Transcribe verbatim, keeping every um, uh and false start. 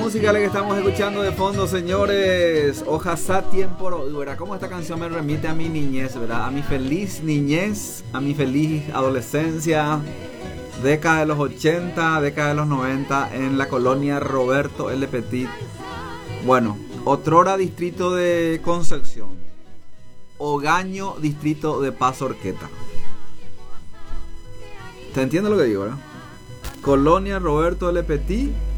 música la que estamos escuchando de fondo, señores. Ojalá tiempo, ¿verdad? Cómo esta canción me remite a mi niñez, ¿verdad? A mi feliz niñez, a mi feliz adolescencia, década de los ochenta, década de los noventa, en la colonia Roberto L. Petit. Bueno, otrora distrito de Concepción, Ogaño, distrito de Paso Orqueta. ¿Te entiendes lo que digo, verdad? Colonia Roberto L. Petit,